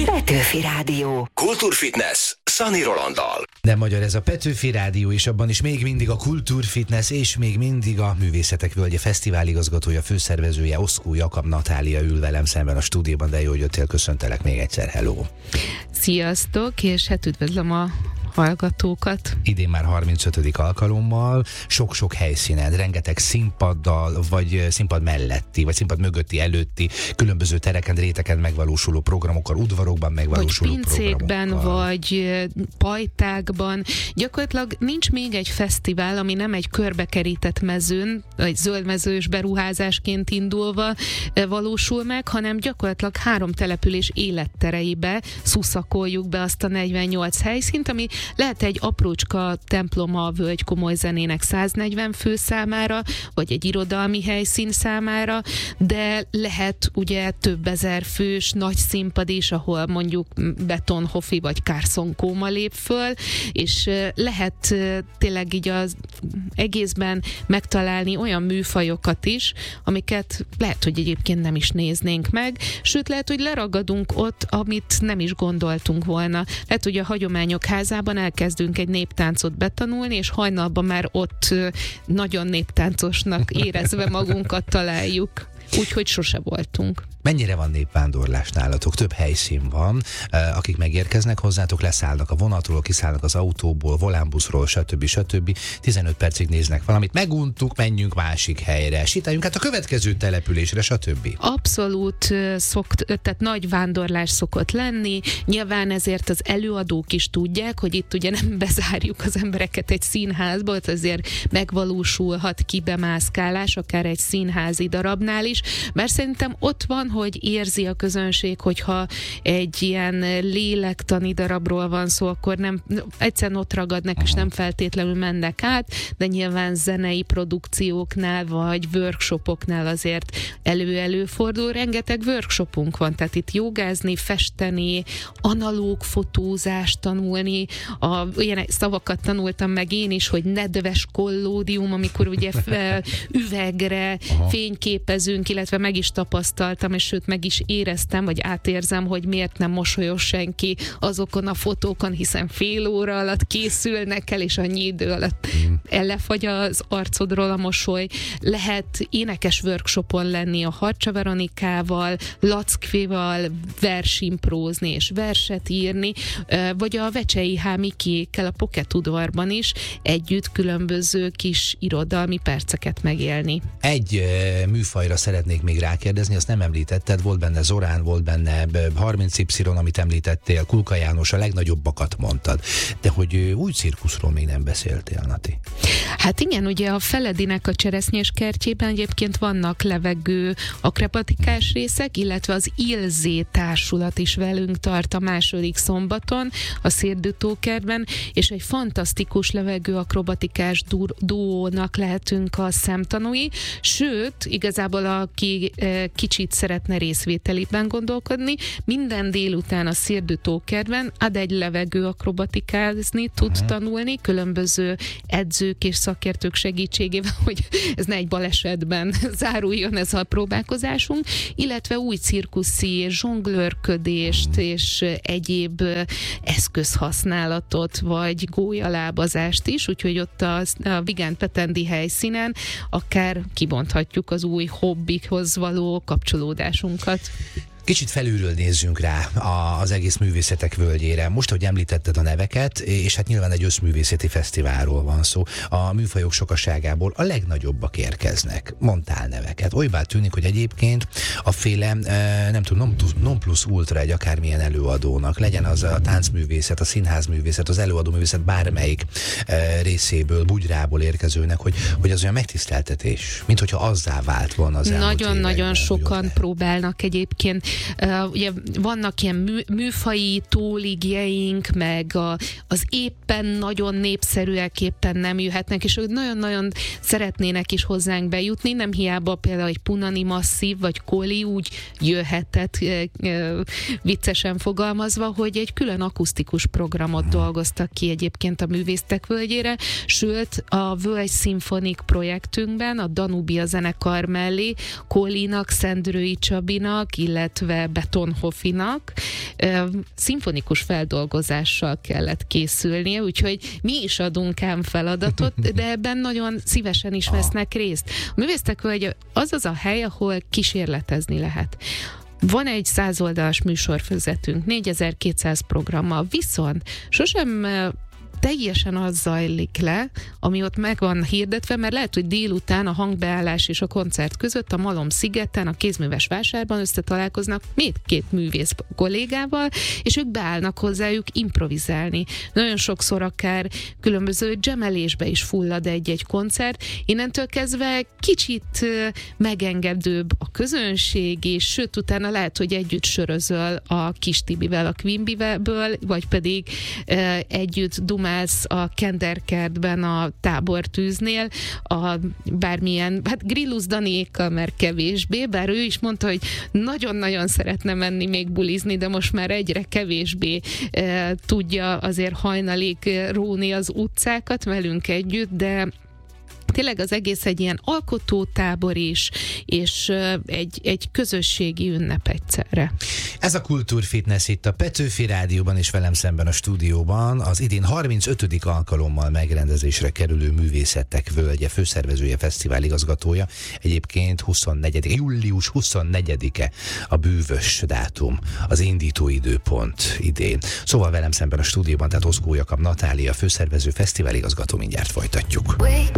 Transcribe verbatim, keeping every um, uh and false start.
Petőfi Rádió. Kultúrfitness Szani Rolanddal. De magyar ez a Petőfi Rádió, és abban is még mindig a Kultúrfitness, és még mindig a Művészetek Völgye Fesztivál igazgatója, főszervezője, Oszkó Jakab Natália ül velem szemben a stúdióban, de jó, hogy jöttél, köszöntelek még egyszer, hello! Sziasztok, és hát üdvözlöm a hallgatókat. Idén már harmincötödik alkalommal, sok-sok helyszínen, rengeteg színpaddal, vagy színpad melletti, vagy színpad mögötti, előtti, különböző tereken, réteken megvalósuló programokkal, udvarokban megvalósuló vagy pincékben, programokkal. vagy pajtákban. Gyakorlatilag nincs még egy fesztivál, ami nem egy körbekerített mezőn, egy zöldmezős beruházásként indulva valósul meg, hanem gyakorlatilag három település élettereibe szuszakoljuk be azt a negyvennyolc helyszínt, ami lehet egy aprócska temploma a Völgy komoly zenének száznegyven fő számára, vagy egy irodalmi helyszín számára, de lehet ugye több ezer fős nagy színpad is, ahol mondjuk Betonhoffi vagy Carson Kóma lép föl, és lehet tényleg így az egészben megtalálni olyan műfajokat is, amiket lehet, hogy egyébként nem is néznénk meg, sőt lehet, hogy leragadunk ott, amit nem is gondoltunk volna. Lehet, hogy a Hagyományok Házában elkezdünk egy néptáncot betanulni, és hajnalban már ott nagyon néptáncosnak érezve magunkat találjuk. Úgyhogy sose voltunk. Mennyire van népvándorlás nálatok? Több helyszín van, akik megérkeznek hozzátok, leszállnak a vonatról, kiszállnak az autóból, volánbuszról, stb. stb. tizenöt percig néznek valamit, meguntuk, menjünk másik helyre, sétáljunk hát a következő településre, stb. Abszolút szokt, tehát nagy vándorlás szokott lenni, nyilván ezért az előadók is tudják, hogy itt ugye nem bezárjuk az embereket egy színházba, ott azért megvalósulhat kibemászkálás, akár egy színházi darabnál is, mert szerintem ott van, hogy érzi a közönség, hogyha egy ilyen lélektani darabról van szó, akkor nem, egyszerűen ott ragadnak, és nem feltétlenül mennek át, de nyilván zenei produkcióknál, vagy workshopoknál azért elő-előfordul. Rengeteg workshopunk van, tehát itt jogázni, festeni, analóg fotózást tanulni, a, ilyen szavakat tanultam meg én is, hogy nedves kollódium, amikor ugye üvegre Aha. fényképezünk, illetve meg is tapasztaltam, és sőt meg is éreztem, vagy átérzem, hogy miért nem mosolyos senki azokon a fotókon, hiszen fél óra alatt készülnek el, és annyi idő alatt ellefagy az arcodról a mosoly. Lehet énekes workshopon lenni a Harcsa Veronikával, Lackfival versimprózni és verset írni, vagy a Vecsei H. Mikiékkel a Pocket udvarban is együtt különböző kis irodalmi perceket megélni. Egy műfajra szeretnék még rákérdezni, azt nem említetted, volt benne Zorán, volt benne harminc Y, amit említettél, Kulka János, a legnagyobbakat mondtad, de hogy új cirkuszról még nem beszéltél, Nati. Hát igen, ugye a Feledinek a Cseresznyés kertjében egyébként vannak levegő akrobatikás részek, illetve az Ilzé társulat is velünk tart a második szombaton a Szérdütókertben, és egy fantasztikus levegő akrobatikás duónak lehetünk a szemtanúi, sőt, igazából aki kicsit szeretne részvételiben gondolkodni, minden délután a Szérdütókertben ad egy levegő akrobatikázni, tud uh-huh. tanulni, különböző edzők és szakértők segítségével, hogy ez ne egy balesetben záruljon ez a próbálkozásunk, illetve új cirkuszi zsonglőrködést uh-huh. és egyéb eszközhasználatot, vagy gólyalábazást is, úgyhogy ott a, a Vigán Petendi helyszínen akár kibonthatjuk az új hobbikhoz való kapcsolódásunkat. Kicsit felülről nézzünk rá az egész Művészetek Völgyére. Most, hogy említetted a neveket, és hát nyilván egy összművészeti fesztiválról van szó, a műfajok sokaságából a legnagyobbak érkeznek. Mondtál neveket. Olybá tűnik, hogy egyébként a féle, nem tudom, non plus ultra egy akármilyen előadónak, legyen az a táncművészet, a színházművészet, az előadóművészet bármelyik részéből, bugyrából érkezőnek, hogy, hogy az olyan megtiszteltetés, mint hogyha azzá vált volna az elmúlt években. Nagyon-nagyon sokan próbálnak egyébként. Uh, ugye vannak ilyen mű, műfaji tóligjeink, meg a, az éppen nagyon népszerűek éppen nem jöhetnek, és ők nagyon-nagyon szeretnének is hozzánk bejutni, nem hiába például egy Punani Masszív, vagy Koli úgy jöhetett, uh, uh, viccesen fogalmazva, hogy egy külön akusztikus programot dolgoztak ki egyébként a Művészetek Völgyére, sőt a Völgy Szimfonik projektünkben a Danubia zenekar mellé Kolinak, Szendrői Csabinak, illetve illetve Betonhoffinak szimfonikus feldolgozással kellett készülnie, úgyhogy mi is adunk ám feladatot, de ebben nagyon szívesen is vesznek részt. A Művésztek Völgye az az a hely, ahol kísérletezni lehet. Van egy százoldalas műsorfüzetünk, négyezer-kétszáz programmal, viszont sosem teljesen az zajlik le, ami ott meg van hirdetve, mert lehet, hogy délután a hangbeállás és a koncert között a Malom szigeten, a Kézműves Vásárban összetalálkoznak még két művész kollégával, és ők beállnak hozzájuk improvizálni. Nagyon sokszor akár különböző dzsemelésbe is fullad egy-egy koncert. Innentől kezdve kicsit megengedőbb a közönség, és sőt, utána lehet, hogy együtt sörözöl a Kis Tibivel, a Quimby-ből, vagy pedig együtt dumál a Kenderkertben a tábortűznél, a bármilyen, hát Grillus Daniékkal már kevésbé, bár ő is mondta, hogy nagyon-nagyon szeretne menni még bulizni, de most már egyre kevésbé e, tudja azért hajnalig róni az utcákat velünk együtt, de tényleg az egész egy ilyen alkotótábor is, és egy, egy közösségi ünnep egyszerre. Ez a Kultúrfitness itt a Petőfi Rádióban és velem szemben a stúdióban az idén harmincötödik alkalommal megrendezésre kerülő Művészetek Völgye főszervezője, fesztiváligazgatója. Egyébként huszonnegyedike, július huszonnegyedike a bűvös dátum, az indító időpont idén. Szóval velem szemben a stúdióban, tehát Oszkó Jakab Natália, főszervező, fesztiváligazgató, mindjárt folytatjuk.